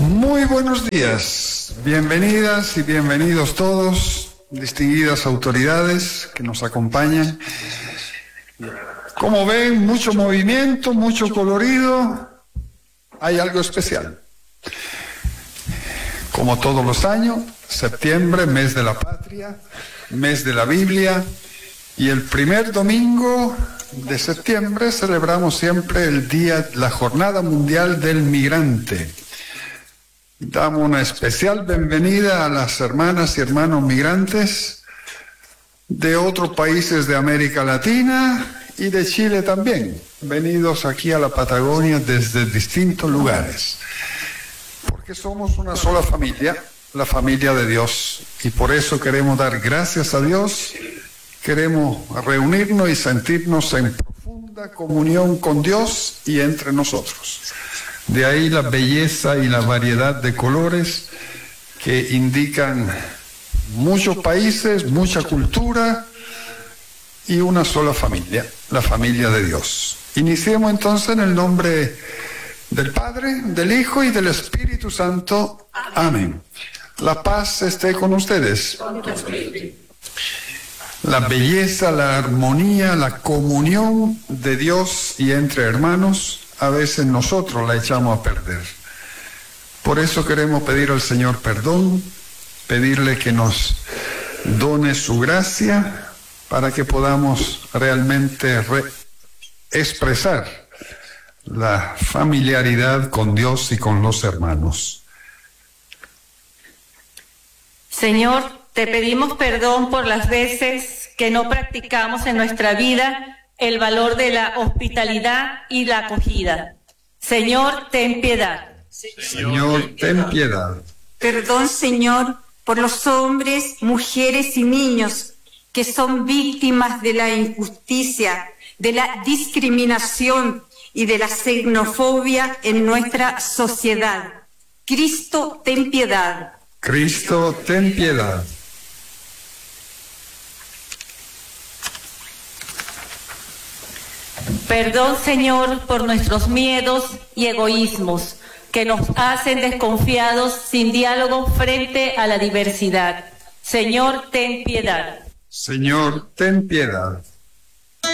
Muy buenos días, bienvenidas y bienvenidos todos, distinguidas autoridades que nos acompañan. Como ven, mucho movimiento, mucho colorido, hay algo especial. Como todos los años, septiembre, mes de la patria, mes de la Biblia, y el primer domingo de septiembre celebramos siempre la Jornada Mundial del Migrante. Damos una especial bienvenida a las hermanas y hermanos migrantes de otros países de América Latina y de Chile también, venidos aquí a la Patagonia desde distintos lugares. Porque somos una sola familia, la familia de Dios, y por eso queremos dar gracias a Dios, queremos reunirnos y sentirnos en profunda comunión con Dios y entre nosotros. De ahí la belleza y la variedad de colores que indican muchos países, mucha cultura y una sola familia, la familia de Dios. Iniciemos entonces en el nombre del Padre, del Hijo y del Espíritu Santo. Amén. La paz esté con ustedes. La belleza, la armonía, la comunión de Dios y entre hermanos, a veces nosotros la echamos a perder. Por eso queremos pedir al Señor perdón, pedirle que nos done su gracia para que podamos realmente expresar la familiaridad con Dios y con los hermanos. Señor, te pedimos perdón por las veces que no practicamos en nuestra vida el valor de la hospitalidad y la acogida. Señor, ten piedad. Señor, ten piedad. Perdón, Señor, por los hombres, mujeres y niños que son víctimas de la injusticia, de la discriminación y de la xenofobia en nuestra sociedad. Cristo, ten piedad. Cristo, ten piedad. Perdón, Señor, por nuestros miedos y egoísmos que nos hacen desconfiados sin diálogo frente a la diversidad. Señor, ten piedad. Señor, ten piedad.